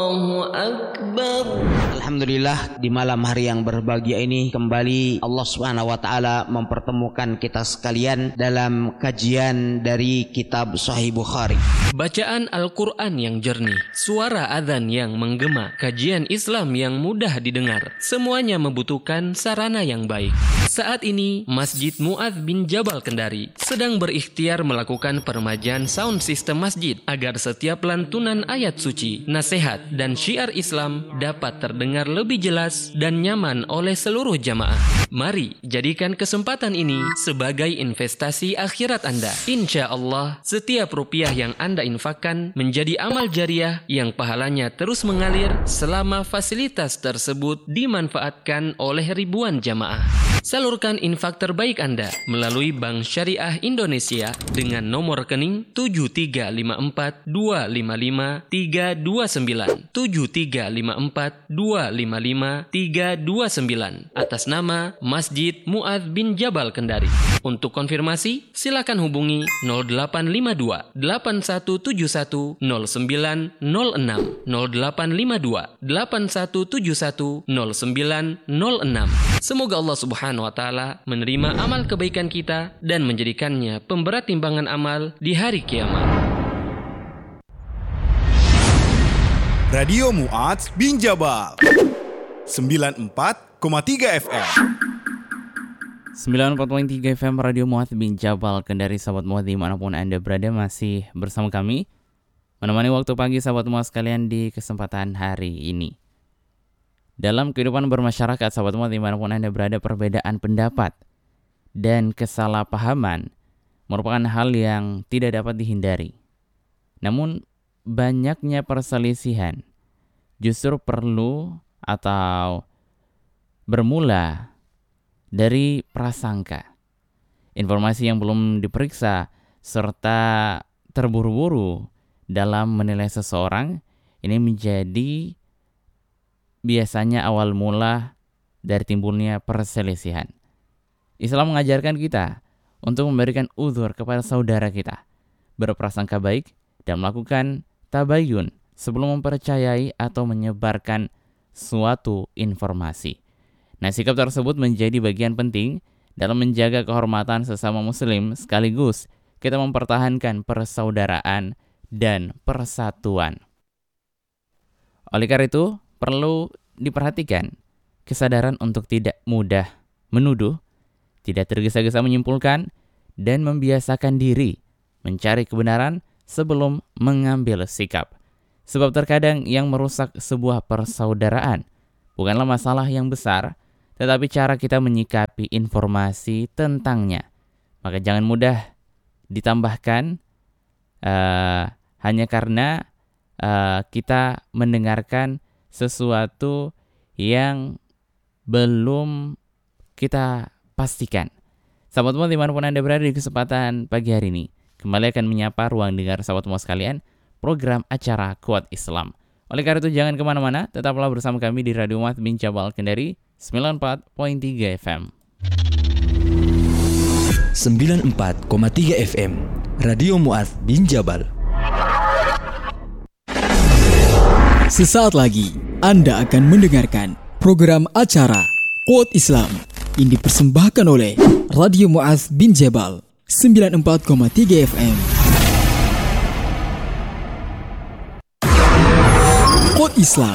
Allahu Akbar. Alhamdulillah, di malam hari yang berbahagia ini kembali Allah Subhanahu wa taala mempertemukan kita sekalian dalam kajian dari kitab Sahih Bukhari. Bacaan Al-Quran yang jernih, suara adzan yang menggema, kajian Islam yang mudah didengar, semuanya membutuhkan sarana yang baik. Saat ini, Masjid Mu'adz bin Jabal Kendari sedang berikhtiar melakukan peremajaan sound system masjid agar setiap lantunan ayat suci, nasihat, dan syiar Islam dapat terdengar lebih jelas dan nyaman oleh seluruh jamaah. Mari jadikan kesempatan ini sebagai investasi akhirat Anda. Insya Allah, setiap rupiah yang Anda infakkan menjadi amal jariah yang pahalanya terus mengalir selama fasilitas tersebut dimanfaatkan oleh ribuan jamaah. Salurkan infak terbaik Anda melalui Bank Syariah Indonesia dengan nomor rekening 7354255329 7354255329 atas nama Masjid Mu'adz bin Jabal Kendari. Untuk konfirmasi, silakan hubungi 0852 8171 0906 0852 8171 0906. Semoga Allah Subhanahu wa taala menerima amal kebaikan kita dan menjadikannya pemberat timbangan amal di hari kiamat. Radio Mu'adz bin Jabal 94,3 FM. 94.3 FM Radio Mu'adz bin Jabal Kendari. Sahabat Mu'adz dimanapun Anda berada, masih bersama kami menemani waktu pagi sahabat Mu'adz sekalian di kesempatan hari ini. Dalam kehidupan bermasyarakat, sahabat Mu'adz dimanapun Anda berada, perbedaan pendapat dan kesalahpahaman merupakan hal yang tidak dapat dihindari. Namun, banyaknya perselisihan justru perlu atau bermula dari prasangka. Informasi yang belum diperiksa serta terburu-buru dalam menilai seseorang ini menjadi biasanya awal mula dari timbulnya perselisihan. Islam mengajarkan kita untuk memberikan uzur kepada saudara kita, berprasangka baik dan melakukan tabayun sebelum mempercayai atau menyebarkan suatu informasi. Nah, sikap tersebut menjadi bagian penting dalam menjaga kehormatan sesama muslim, sekaligus kita mempertahankan persaudaraan dan persatuan. Oleh karena itu, perlu diperhatikan kesadaran untuk tidak mudah menuduh, tidak tergesa-gesa menyimpulkan, dan membiasakan diri mencari kebenaran sebelum mengambil sikap. Sebab terkadang yang merusak sebuah persaudaraan bukanlah masalah yang besar, tetapi cara kita menyikapi informasi tentangnya. Maka jangan mudah ditambahkan hanya karena kita mendengarkan sesuatu yang belum kita pastikan. Sahabat Mu'adz dimanapun Anda berada di kesempatan pagi hari ini, kembali akan menyapa ruang dengar sahabat Mu'adz sekalian, program acara Kuat Islam. Oleh karena itu jangan kemana-mana, tetaplah bersama kami di Radio Mu'adz bin Jabal Kendari 94.3 FM. 94,3 FM Radio Mu'adz bin Jabal. Sesaat lagi Anda akan mendengarkan program acara Kuat Islam yang dipersembahkan oleh Radio Mu'adz bin Jabal 94,3 FM. Kuat Islam.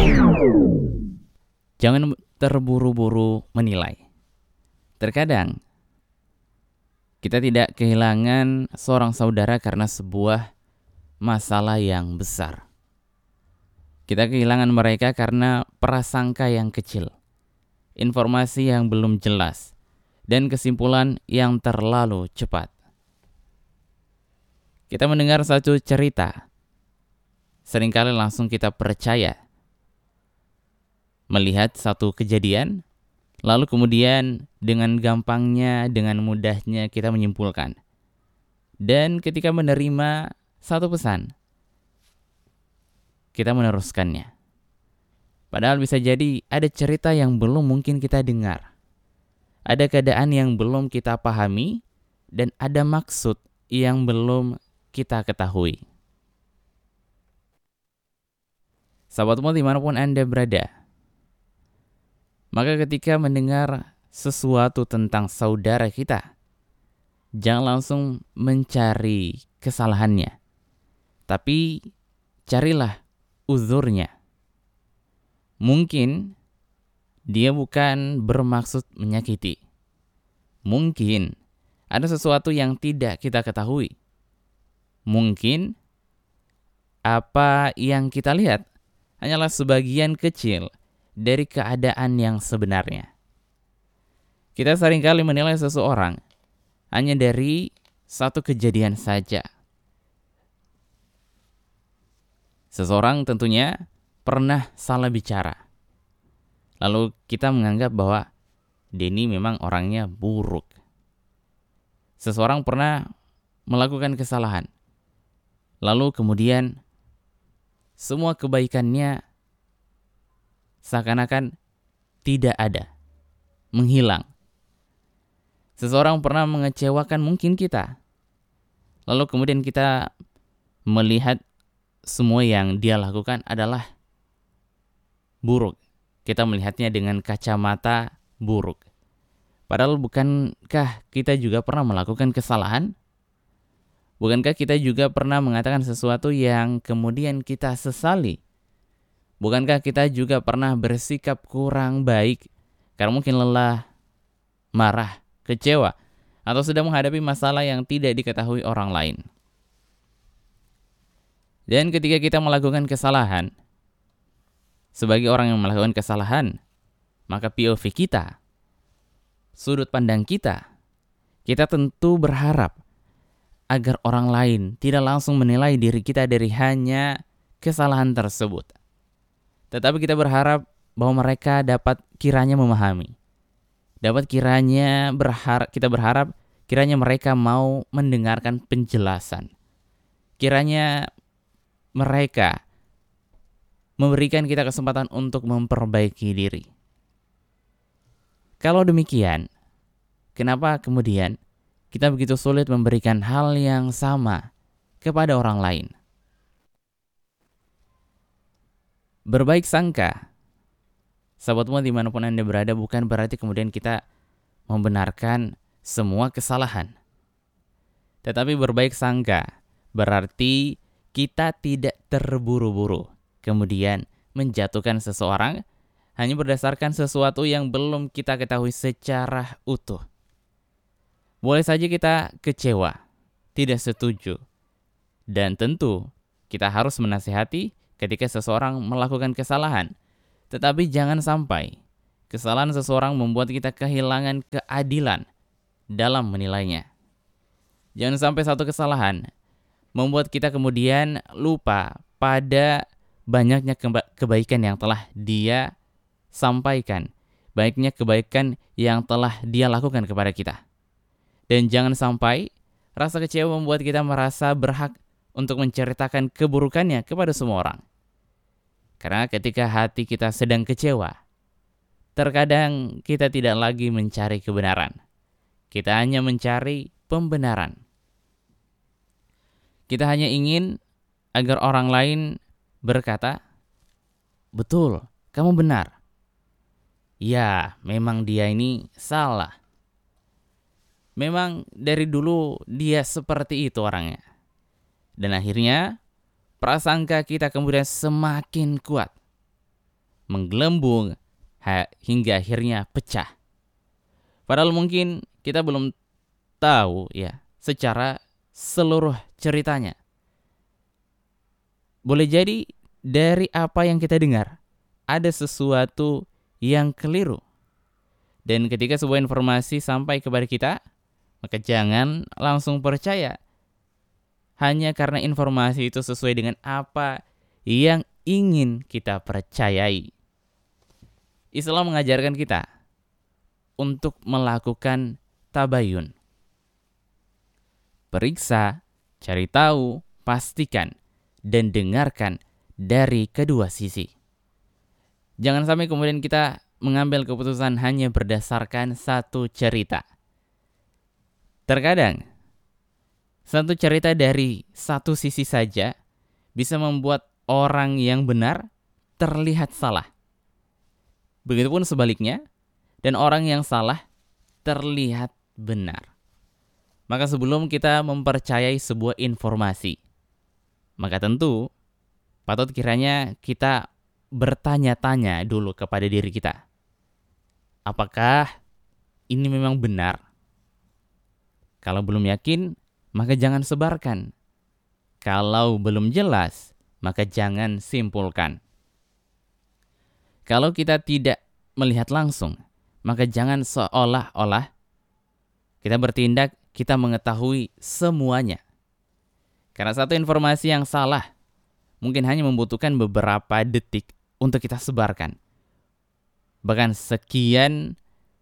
Jangan terburu-buru menilai. Terkadang kita tidak kehilangan seorang saudara karena sebuah masalah yang besar. Kita kehilangan mereka karena prasangka yang kecil, informasi yang belum jelas, dan kesimpulan yang terlalu cepat. Kita mendengar satu cerita, seringkali langsung kita percaya. Melihat satu kejadian, lalu kemudian dengan gampangnya, dengan mudahnya kita menyimpulkan. Dan ketika menerima satu pesan, kita meneruskannya. Padahal bisa jadi ada cerita yang belum mungkin kita dengar. Ada keadaan yang belum kita pahami, dan ada maksud yang belum kita ketahui. Sahabatmu dimanapun Anda berada, maka ketika mendengar sesuatu tentang saudara kita, jangan langsung mencari kesalahannya, tapi carilah uzurnya. Mungkin dia bukan bermaksud menyakiti. Mungkin ada sesuatu yang tidak kita ketahui. Mungkin apa yang kita lihat hanyalah sebagian kecil dari keadaan yang sebenarnya. Kita seringkali menilai seseorang hanya dari satu kejadian saja. Seseorang tentunya pernah salah bicara. Lalu kita menganggap bahwa dia ini memang orangnya buruk. Seseorang pernah melakukan kesalahan. Lalu kemudian semua kebaikannya seakan-akan tidak ada, menghilang. Seseorang pernah mengecewakan mungkin kita. Lalu kemudian kita melihat semua yang dia lakukan adalah buruk. Kita melihatnya dengan kacamata buruk. Padahal bukankah kita juga pernah melakukan kesalahan? Bukankah kita juga pernah mengatakan sesuatu yang kemudian kita sesali? Bukankah kita juga pernah bersikap kurang baik karena mungkin lelah, marah, kecewa, atau sedang menghadapi masalah yang tidak diketahui orang lain? Dan ketika kita melakukan kesalahan, sebagai orang yang melakukan kesalahan, maka POV kita, sudut pandang kita tentu berharap agar orang lain tidak langsung menilai diri kita dari hanya kesalahan tersebut. Tetapi kita berharap bahwa mereka dapat kiranya memahami. Kita berharap kiranya mereka mau mendengarkan penjelasan. Kiranya mereka memberikan kita kesempatan untuk memperbaiki diri. Kalau demikian, kenapa kemudian kita begitu sulit memberikan hal yang sama kepada orang lain? Berbaik sangka, sahabatmu dimanapun Anda berada, bukan berarti kemudian kita membenarkan semua kesalahan. Tetapi berbaik sangka berarti kita tidak terburu-buru kemudian menjatuhkan seseorang hanya berdasarkan sesuatu yang belum kita ketahui secara utuh. Boleh saja kita kecewa, tidak setuju, dan tentu kita harus menasihati ketika seseorang melakukan kesalahan. Tetapi jangan sampai kesalahan seseorang membuat kita kehilangan keadilan dalam menilainya. Jangan sampai satu kesalahan membuat kita kemudian lupa pada banyaknya kebaikan yang telah dia sampaikan, baiknya kebaikan yang telah dia lakukan kepada kita. Dan jangan sampai rasa kecewa membuat kita merasa berhak untuk menceritakan keburukannya kepada semua orang. Karena ketika hati kita sedang kecewa, terkadang kita tidak lagi mencari kebenaran. Kita hanya mencari pembenaran. Kita hanya ingin agar orang lain berkata, "Betul, kamu benar. Ya, memang dia ini salah. Memang dari dulu dia seperti itu orangnya." Dan akhirnya prasangka kita kemudian semakin kuat, menggelembung hingga akhirnya pecah. Padahal mungkin kita belum tahu ya secara seluruh ceritanya. Boleh jadi dari apa yang kita dengar ada sesuatu yang keliru. Dan ketika sebuah informasi sampai kepada kita, maka jangan langsung percaya hanya karena informasi itu sesuai dengan apa yang ingin kita percayai. Islam mengajarkan kita untuk melakukan tabayun. Periksa, cari tahu, pastikan, dan dengarkan dari kedua sisi. Jangan sampai kemudian kita mengambil keputusan hanya berdasarkan satu cerita. Terkadang, satu cerita dari satu sisi saja bisa membuat orang yang benar terlihat salah. Begitupun sebaliknya, dan orang yang salah terlihat benar. Maka sebelum kita mempercayai sebuah informasi, maka tentu patut kiranya kita bertanya-tanya dulu kepada diri kita. Apakah ini memang benar? Kalau belum yakin, maka jangan sebarkan. Kalau belum jelas, maka jangan simpulkan. Kalau kita tidak melihat langsung, maka jangan seolah-olah kita bertindak, kita mengetahui semuanya. Karena satu informasi yang salah mungkin hanya membutuhkan beberapa detik untuk kita sebarkan. Bahkan sekian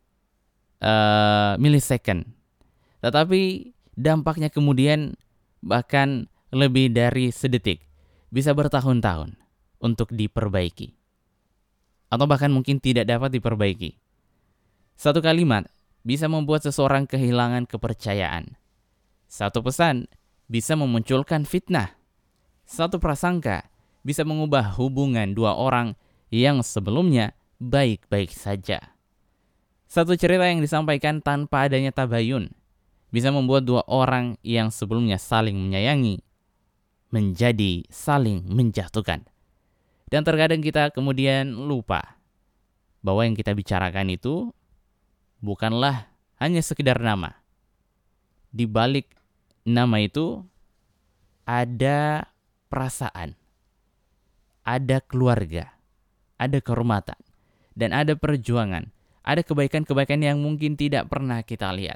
milisecond. Tetapi dampaknya kemudian bahkan lebih dari sedetik. Bisa bertahun-tahun untuk diperbaiki. Atau bahkan mungkin tidak dapat diperbaiki. Satu kalimat bisa membuat seseorang kehilangan kepercayaan. Satu pesan bisa memunculkan fitnah. Satu prasangka bisa mengubah hubungan dua orang yang sebelumnya baik-baik saja. Satu cerita yang disampaikan tanpa adanya tabayun bisa membuat dua orang yang sebelumnya saling menyayangi menjadi saling menjatuhkan. Dan terkadang kita kemudian lupa bahwa yang kita bicarakan itu bukanlah hanya sekedar nama. Di balik nama itu ada perasaan, ada keluarga, ada kehormatan, dan ada perjuangan, ada kebaikan-kebaikan yang mungkin tidak pernah kita lihat.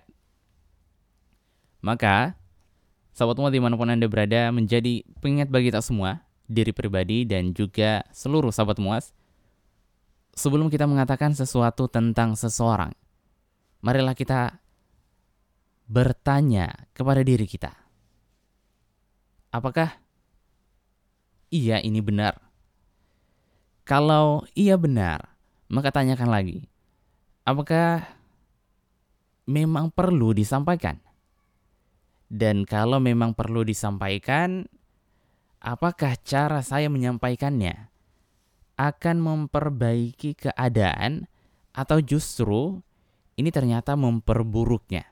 Maka, sahabat Mu'adz dimanapun Anda berada, menjadi pengingat bagi kita semua, diri pribadi dan juga seluruh sahabat Mu'adz, sebelum kita mengatakan sesuatu tentang seseorang, marilah kita bertanya kepada diri kita. Apakah iya ini benar? Kalau iya benar, maka tanyakan lagi. Apakah memang perlu disampaikan? Dan kalau memang perlu disampaikan, apakah cara saya menyampaikannya akan memperbaiki keadaan atau justru ini ternyata memperburuknya?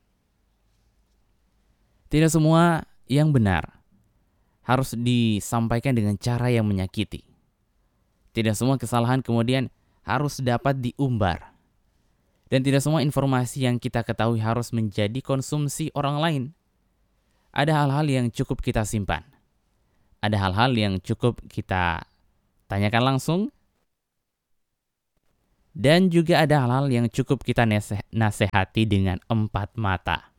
Tidak semua yang benar harus disampaikan dengan cara yang menyakiti. Tidak semua kesalahan kemudian harus dapat diumbar. Dan tidak semua informasi yang kita ketahui harus menjadi konsumsi orang lain. Ada hal-hal yang cukup kita simpan. Ada hal-hal yang cukup kita tanyakan langsung. Dan juga ada hal-hal yang cukup kita nasihati dengan empat mata.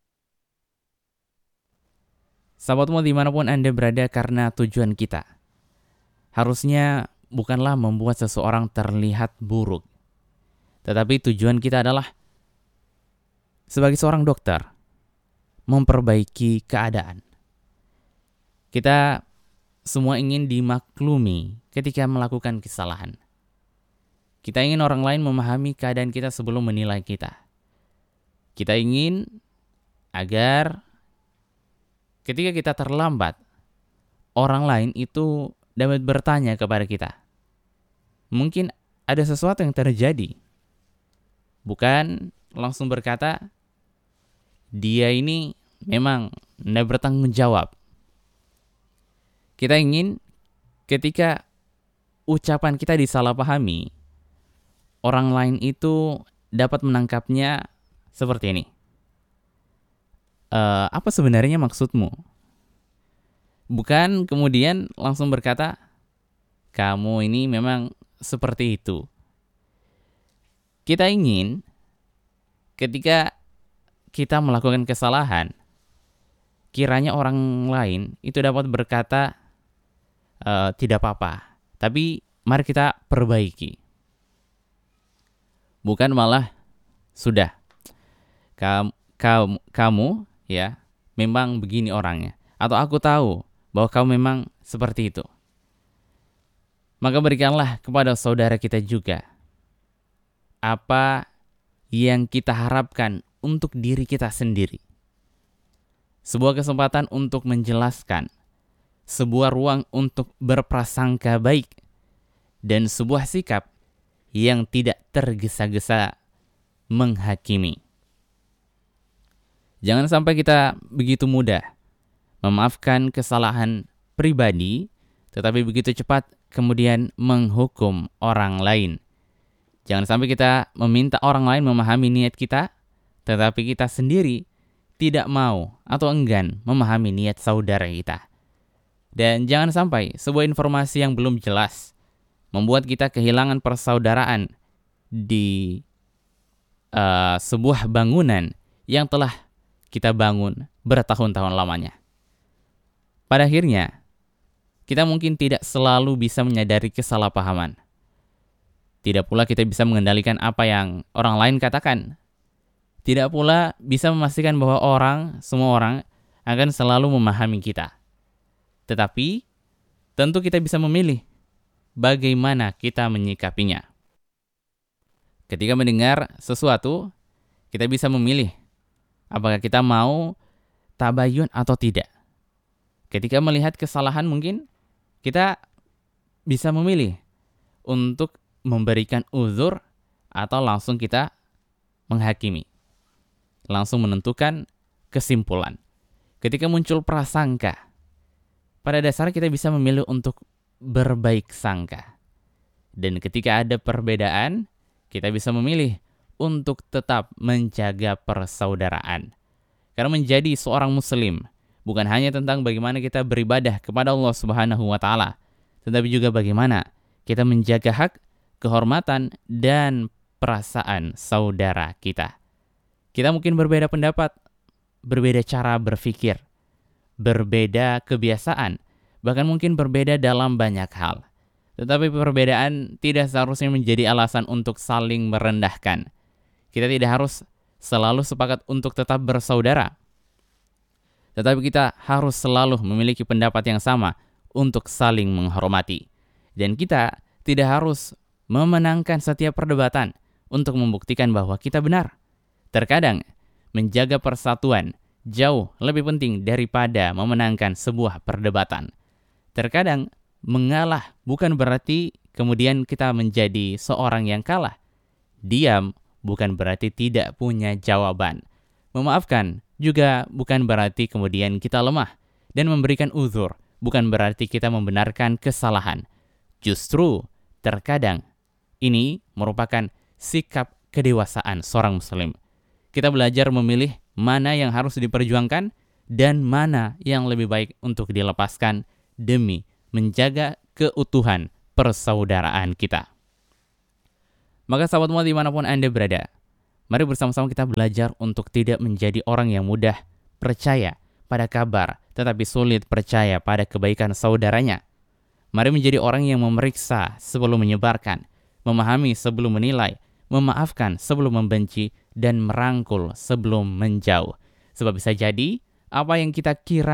Sahabatmu dimanapun Anda berada, karena tujuan kita harusnya bukanlah membuat seseorang terlihat buruk. Tetapi tujuan kita adalah sebagai seorang dokter memperbaiki keadaan. Kita semua ingin dimaklumi ketika melakukan kesalahan. Kita ingin orang lain memahami keadaan kita sebelum menilai kita. Kita ingin agar ketika kita terlambat, orang lain itu dapat bertanya kepada kita. Mungkin ada sesuatu yang terjadi. Bukan langsung berkata, dia ini memang tidak bertanggung jawab. Kita ingin ketika ucapan kita disalahpahami, orang lain itu dapat menangkapnya seperti ini. Apa sebenarnya maksudmu? Bukan kemudian langsung berkata, kamu ini memang seperti itu. Kita ingin ketika kita melakukan kesalahan, kiranya orang lain itu dapat berkata, tidak apa-apa, tapi mari kita perbaiki. Bukan malah, sudah, kamu ya memang begini orangnya, atau aku tahu bahwa kamu memang seperti itu. Maka berikanlah kepada saudara kita juga apa yang kita harapkan untuk diri kita sendiri. Sebuah kesempatan untuk menjelaskan, sebuah ruang untuk berprasangka baik, dan sebuah sikap yang tidak tergesa-gesa menghakimi. Jangan sampai kita begitu mudah memaafkan kesalahan pribadi, tetapi begitu cepat kemudian menghukum orang lain. Jangan sampai kita meminta orang lain memahami niat kita, tetapi kita sendiri tidak mau atau enggan memahami niat saudara kita. Dan jangan sampai sebuah informasi yang belum jelas membuat kita kehilangan persaudaraan di sebuah bangunan yang telah kita bangun bertahun-tahun lamanya. Pada akhirnya, kita mungkin tidak selalu bisa menyadari kesalahpahaman. Tidak pula kita bisa mengendalikan apa yang orang lain katakan. Tidak pula bisa memastikan bahwa semua orang akan selalu memahami kita. Tetapi, tentu kita bisa memilih bagaimana kita menyikapinya. Ketika mendengar sesuatu, kita bisa memilih apakah kita mau tabayun atau tidak. Ketika melihat kesalahan mungkin kita bisa memilih untuk memberikan uzur atau langsung kita menghakimi. Langsung menentukan kesimpulan. Ketika muncul prasangka, pada dasarnya kita bisa memilih untuk berbaik sangka. Dan ketika ada perbedaan, kita bisa memilih untuk tetap menjaga persaudaraan. Karena menjadi seorang muslim bukan hanya tentang bagaimana kita beribadah kepada Allah Subhanahu wa taala, tetapi juga bagaimana kita menjaga hak, kehormatan dan perasaan saudara kita. Kita mungkin berbeda pendapat, berbeda cara berpikir, berbeda kebiasaan, bahkan mungkin berbeda dalam banyak hal. Tetapi perbedaan tidak seharusnya menjadi alasan untuk saling merendahkan. Kita tidak harus selalu sepakat untuk tetap bersaudara. Tetapi kita harus selalu memiliki pendapat yang sama untuk saling menghormati. Dan kita tidak harus memenangkan setiap perdebatan untuk membuktikan bahwa kita benar. Terkadang, menjaga persatuan jauh lebih penting daripada memenangkan sebuah perdebatan. Terkadang, mengalah bukan berarti kemudian kita menjadi seorang yang kalah. Diam bukan berarti tidak punya jawaban. Memaafkan juga bukan berarti kemudian kita lemah. Dan memberikan uzur bukan berarti kita membenarkan kesalahan. Justru terkadang ini merupakan sikap kedewasaan seorang muslim. Kita belajar memilih mana yang harus diperjuangkan dan mana yang lebih baik untuk dilepaskan demi menjaga keutuhan persaudaraan kita. Maka sahabat muat dimanapun Anda berada, mari bersama-sama kita belajar untuk tidak menjadi orang yang mudah percaya pada kabar, tetapi sulit percaya pada kebaikan saudaranya. Mari menjadi orang yang memeriksa sebelum menyebarkan, memahami sebelum menilai, memaafkan sebelum membenci, dan merangkul sebelum menjauh. Sebab bisa jadi, apa yang kita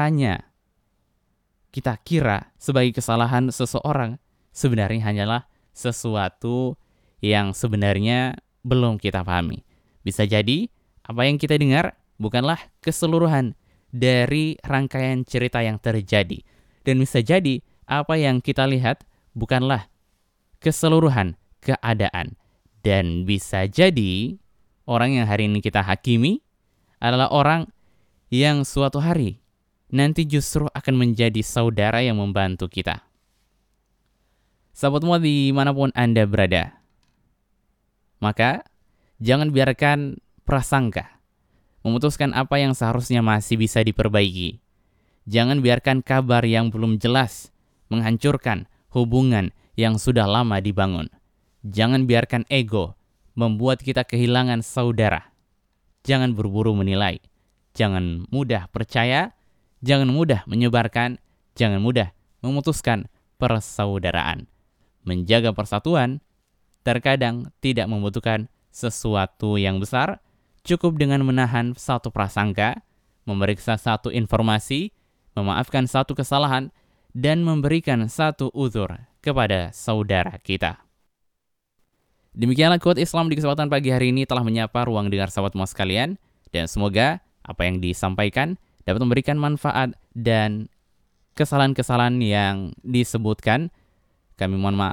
kira sebagai kesalahan seseorang, sebenarnya hanyalah sesuatu yang sebenarnya belum kita pahami. Bisa jadi, apa yang kita dengar bukanlah keseluruhan dari rangkaian cerita yang terjadi. Dan bisa jadi, apa yang kita lihat bukanlah keseluruhan keadaan. Dan bisa jadi, orang yang hari ini kita hakimi adalah orang yang suatu hari nanti justru akan menjadi saudara yang membantu kita. Sahabat muat dimanapun Anda berada, maka jangan biarkan prasangka memutuskan apa yang seharusnya masih bisa diperbaiki. Jangan biarkan kabar yang belum jelas menghancurkan hubungan yang sudah lama dibangun. Jangan biarkan ego membuat kita kehilangan saudara. Jangan buru-buru menilai. Jangan mudah percaya. Jangan mudah menyebarkan. Jangan mudah memutuskan persaudaraan. Menjaga persatuan terkadang tidak membutuhkan sesuatu yang besar. Cukup dengan menahan satu prasangka, memeriksa satu informasi, memaafkan satu kesalahan, dan memberikan satu uzur kepada saudara kita. Demikianlah quote Islam di kesempatan pagi hari ini telah menyapa ruang dengar sahabat semua sekalian. Dan semoga apa yang disampaikan dapat memberikan manfaat dan kesalahan-kesalahan yang disebutkan. Kami mohon maaf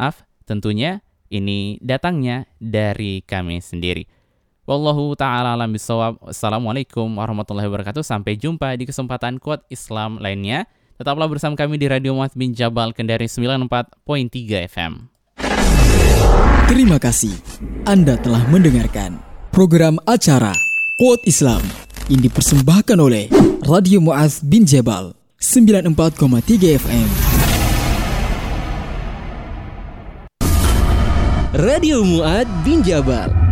Tentunya ini datangnya dari kami sendiri. Wallahu ta'ala alam bisawab. Assalamualaikum warahmatullahi wabarakatuh. Sampai jumpa di kesempatan Quote Islam lainnya. Tetaplah bersama kami di Radio Mu'adz bin Jabal Kendari 94.3 FM. Terima kasih Anda telah mendengarkan program acara Quote Islam yang dipersembahkan oleh Radio Mu'adz bin Jabal 94,3 FM. Radio Mu'adz bin Jabal